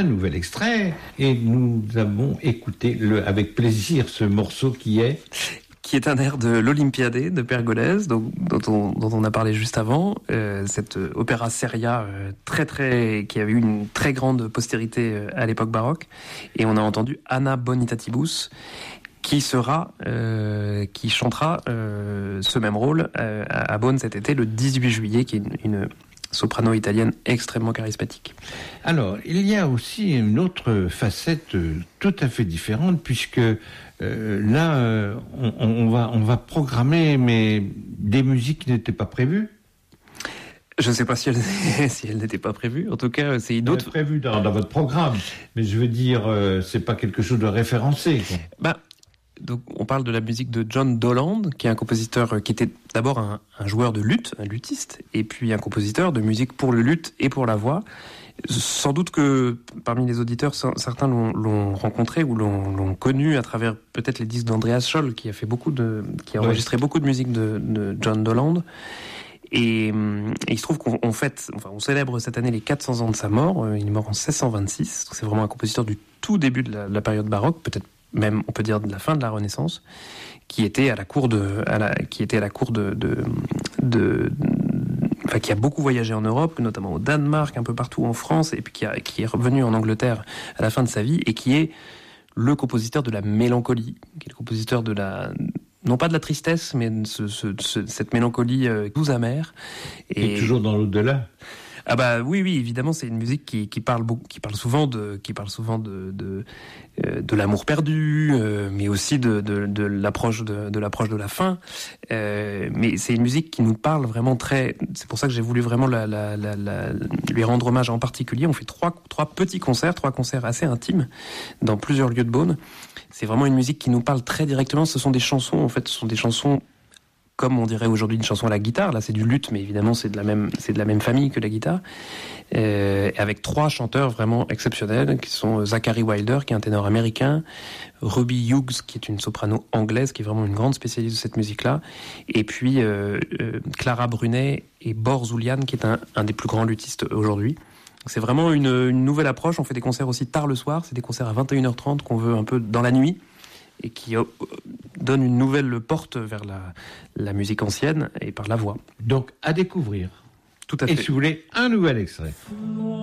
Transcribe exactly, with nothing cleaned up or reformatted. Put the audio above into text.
nouvel extrait et nous avons écouté le, avec plaisir ce morceau qui est... qui est un air de l'Olympiade de Pergolèse, donc, dont, on, dont on a parlé juste avant, euh, cette opéra seria euh, très très qui avait eu une très grande postérité euh, à l'époque baroque, et on a entendu Anna Bonitatibus qui sera, euh, qui chantera euh, ce même rôle euh, à Beaune cet été le dix-huit juillet, qui est une, une soprano italienne extrêmement charismatique. Alors, il y a aussi une autre facette euh, tout à fait différente, puisque euh, là, euh, on, on, va, on va programmer mais des musiques qui n'étaient pas prévues. Je ne sais pas si elles, si elles n'étaient pas prévues. En tout cas, c'est d'autres... prévues dans, dans votre programme. Mais je veux dire, euh, c'est pas quelque chose de référencé, quoi. Bah, donc, on parle de la musique de John Doland, qui est un compositeur qui était d'abord un, un joueur de luth, un luthiste, et puis un compositeur de musique pour le luth et pour la voix. Sans doute que parmi les auditeurs, certains l'ont, l'ont rencontré ou l'ont, l'ont connu à travers peut-être les disques d'Andreas Scholl, qui a fait beaucoup de, qui a enregistré oui. beaucoup de musique de, de John Doland. Et, et il se trouve qu'on on fête, enfin, on célèbre cette année les quatre cents ans de sa mort. Il est mort en seize cent vingt-six. Donc c'est vraiment un compositeur du tout début de la, de la période baroque, peut-être même on peut dire de la fin de la Renaissance, qui était à la cour de, à la, qui était à la cour de, de, de, de enfin qui a beaucoup voyagé en Europe, notamment au Danemark, un peu partout en France, et puis qui, a, qui est revenu en Angleterre à la fin de sa vie, et qui est le compositeur de la mélancolie, qui est le compositeur de la, non pas de la tristesse, mais ce, ce, ce, cette mélancolie euh, douce amère. Et, et toujours dans l'au-delà. Ah bah oui oui évidemment, c'est une musique qui qui parle beaucoup, qui parle souvent de qui parle souvent de de euh, de l'amour perdu, euh, mais aussi de de de l'approche de de l'approche de la fin. Euh, mais c'est une musique qui nous parle vraiment très. C'est pour ça que j'ai voulu vraiment la la la, la lui rendre hommage en particulier. On fait trois trois petits concerts, trois concerts assez intimes dans plusieurs lieux de Beaune. C'est vraiment une musique qui nous parle très directement. Ce sont des chansons en fait, ce sont des chansons comme on dirait aujourd'hui une chanson à la guitare. Là, c'est du luth, mais évidemment, c'est de la même, c'est de la même famille que la guitare. Euh, avec trois chanteurs vraiment exceptionnels, qui sont Zachary Wilder, qui est un ténor américain, Ruby Hughes, qui est une soprano anglaise, qui est vraiment une grande spécialiste de cette musique-là, et puis euh, euh, Clara Brunet et Bor Zulian, qui est un, un des plus grands luthistes aujourd'hui. C'est vraiment une, une nouvelle approche. On fait des concerts aussi tard le soir. C'est des concerts à vingt et une heures trente qu'on veut un peu dans la nuit, et qui donne une nouvelle porte vers la, la musique ancienne et par la voix. Donc, à découvrir. Tout à fait. Et si vous voulez, un nouvel extrait.